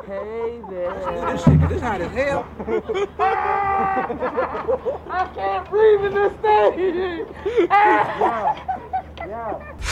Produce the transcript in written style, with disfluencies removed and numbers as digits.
Hey there. This shit, 'cause this hot as hell. I can't breathe in this thing. Yeah. Yeah.